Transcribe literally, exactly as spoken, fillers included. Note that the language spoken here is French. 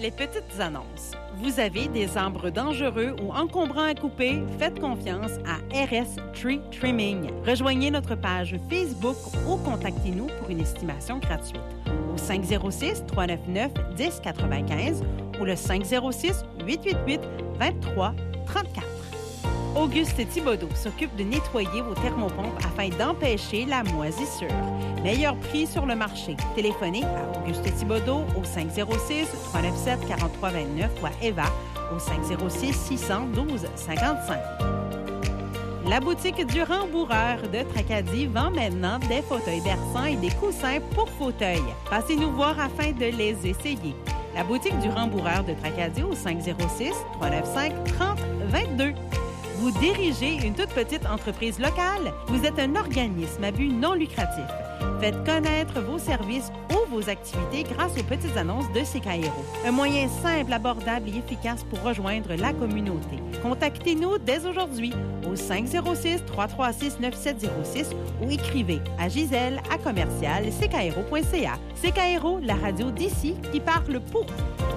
Les petites annonces. Vous avez des arbres dangereux ou encombrants à couper? Faites confiance à R S Tree Trimming. Rejoignez notre page Facebook ou contactez-nous pour une estimation gratuite au cinq zéro six, trois neuf neuf, un zéro neuf cinq ou le cinq zéro six, huit huit huit, deux trois trois quatre. Auguste Thibodeau s'occupe de nettoyer vos thermopompes afin d'empêcher la moisissure. Meilleur prix sur le marché. Téléphonez à Auguste Thibodeau au cinq zéro six, trois neuf sept, quatre trois deux neuf ou à Eva au cinq zéro six, six un deux, cinq cinq. La boutique du rembourreur de Tracadie vend maintenant des fauteuils berçants et des coussins pour fauteuils. Passez-nous voir afin de les essayer. La boutique du rembourreur de Tracadie au cinq zéro six, trois neuf cinq, trente vingt-deux. Vous dirigez une toute petite entreprise locale? Vous êtes un organisme à but non lucratif. Faites connaître vos services ou vos activités grâce aux petites annonces de Secaero. Un moyen simple, abordable et efficace pour rejoindre la communauté. Contactez-nous dès aujourd'hui au cinq zéro six, trois trois six, neuf sept zéro six ou écrivez à Gisèle à commercial secaero point c a. Secaero, la radio d'ici qui parle pour vous.